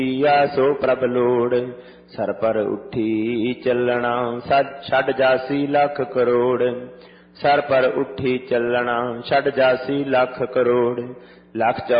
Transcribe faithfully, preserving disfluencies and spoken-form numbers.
ਸੋ ਪ੍ਰਭ ਲੋੜ। ਸਰ ਪਰ ਉੱਠੀ ਚੱਲਣਾ ਸੱਡ ਛੱਡ ਜਾਸੀ ਲੱਖ ਕਰੋੜ। ਸਰ ਪਰ ਉੱਠੀ ਚੱਲਣਾ ਛੱਡ ਜਾਸੀ ਲੱਖ ਕਰੋੜ। ਲੱਖ